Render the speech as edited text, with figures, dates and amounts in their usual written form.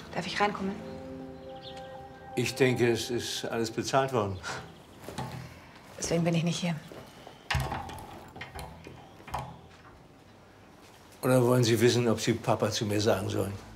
Darf ich reinkommen? Ich denke, es ist alles bezahlt worden. Deswegen bin ich nicht hier. Oder wollen Sie wissen, ob Sie Papa zu mir sagen sollen?